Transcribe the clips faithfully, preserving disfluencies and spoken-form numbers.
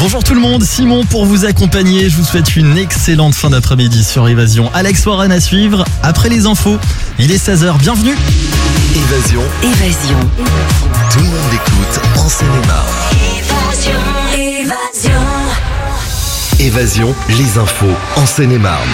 Bonjour tout le monde, Simon pour vous accompagner. Je vous souhaite une excellente fin d'après-midi sur Évasion. Alex Warren à suivre après les infos. Il est seize heures, bienvenue. Évasion. Évasion. Tout le monde écoute en Seine-et-Marne. Évasion. Évasion. Évasion, les infos en Seine-et-Marne.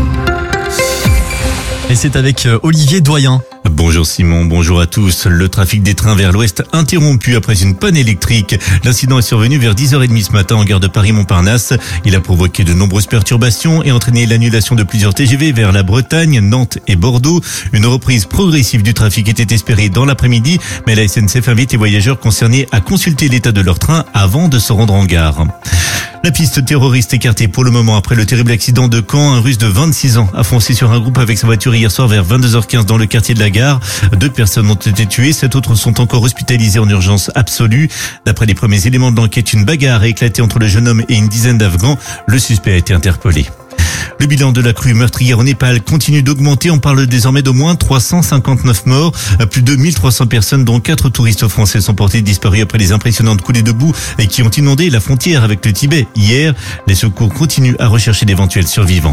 Et c'est avec Olivier Doyen. Bonjour Simon, bonjour à tous. Le trafic des trains vers l'ouest interrompu après une panne électrique. L'incident est survenu vers dix heures trente ce matin en gare de Paris-Montparnasse. Il a provoqué de nombreuses perturbations et entraîné l'annulation de plusieurs T G V vers la Bretagne, Nantes et Bordeaux. Une reprise progressive du trafic était espérée dans l'après-midi, mais la S N C F invite les voyageurs concernés à consulter l'état de leur train avant de se rendre en gare. La piste terroriste écartée pour le moment après le terrible accident de Caen. Un Russe de vingt-six ans a foncé sur un groupe avec sa voiture hier soir vers vingt-deux heures quinze dans le quartier de la gare. Deux personnes ont été tuées, sept autres sont encore hospitalisées en urgence absolue. D'après les premiers éléments de l'enquête, une bagarre a éclaté entre le jeune homme et une dizaine d'Afghans. Le suspect a été interpellé. Le bilan de la crue meurtrière au Népal continue d'augmenter. On parle désormais d'au moins trois cent cinquante-neuf morts. Plus de mille trois cents personnes, dont quatre touristes français, sont portés disparus après les impressionnantes coulées de boue qui ont inondé la frontière avec le Tibet hier. Les secours continuent à rechercher d'éventuels survivants.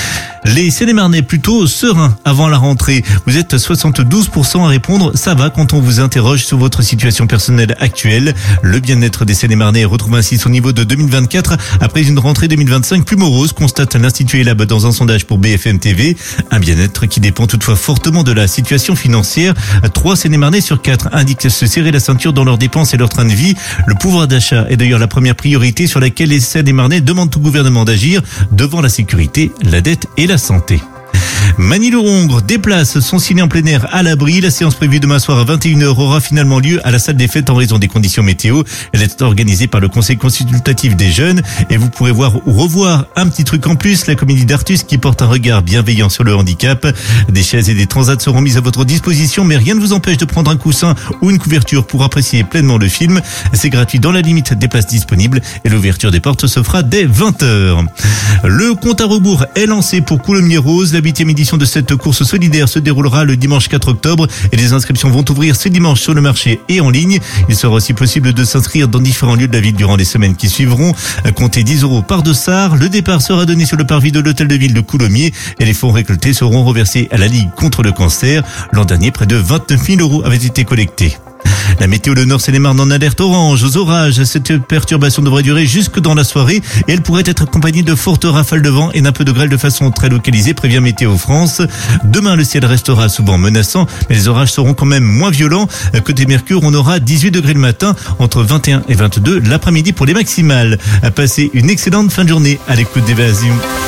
Les Seine-et-Marnais plutôt sereins avant la rentrée. Vous êtes soixante-douze pour cent à répondre ça va quand on vous interroge sur votre situation personnelle actuelle. Le bien-être des Seine-et-Marnais retrouve ainsi son niveau de deux mille vingt-quatre après une rentrée deux mille vingt-cinq plus morose, constate l'Institut Elab dans un sondage pour B F M T V. Un bien-être qui dépend toutefois fortement de la situation financière. Trois Seine-et-Marnais sur quatre indiquent se serrer la ceinture dans leurs dépenses et leur train de vie. Le pouvoir d'achat est d'ailleurs la première priorité sur laquelle les Seine-et-Marnais demandent au gouvernement d'agir devant la sécurité, la dette et la santé. Manille-le-Hongre, des places sont signées en plein air à l'abri. La séance prévue demain soir à vingt et une heures aura finalement lieu à la salle des fêtes en raison des conditions météo. Elle est organisée par le Conseil consultatif des jeunes et vous pourrez voir ou revoir un petit truc en plus, la comédie d'Artus qui porte un regard bienveillant sur le handicap. Des chaises et des transats seront mises à votre disposition, mais rien ne vous empêche de prendre un coussin ou une couverture pour apprécier pleinement le film. C'est gratuit dans la limite des places disponibles et l'ouverture des portes se fera dès vingt heures. Le compte à rebours est lancé pour Coulommiers Rose. La huitième édition de cette course solidaire se déroulera le dimanche quatre octobre et les inscriptions vont ouvrir ce dimanche sur le marché et en ligne. Il sera aussi possible de s'inscrire dans différents lieux de la ville durant les semaines qui suivront. Comptez dix euros par dossard. Le départ sera donné sur le parvis de l'hôtel de ville de Coulommiers et les fonds récoltés seront reversés à la Ligue contre le cancer. L'an dernier, près de vingt-neuf mille euros avaient été collectés. La météo, le Nord Seine-et-Marne en alerte orange aux orages. Cette perturbation devrait durer jusque dans la soirée et elle pourrait être accompagnée de fortes rafales de vent et d'un peu de grêle de façon très localisée, prévient Météo France. Demain, le ciel restera souvent menaçant, mais les orages seront quand même moins violents. Côté Mercure, on aura dix-huit degrés le matin, entre vingt et un et vingt-deux l'après-midi pour les maximales. À passer une excellente fin de journée à l'écoute d'Évasion.